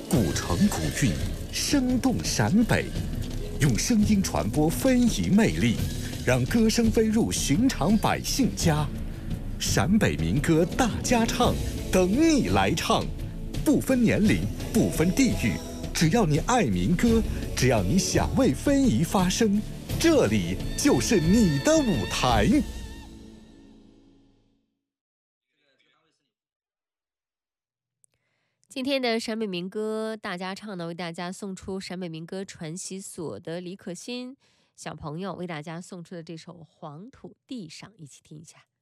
古城古韵，生动陕北，用声音传播非遗魅力，让歌声飞入寻常百姓家。陕北民歌大家唱，等你来唱，不分年龄，不分地域，只要你爱民歌，只要你想为非遗发声，这里就是你的舞台。 今天的陕北民歌大家唱呢，为大家送出陕北民歌传习所的李可欣小朋友为大家送出的这首《黄土地上》，一起听一下。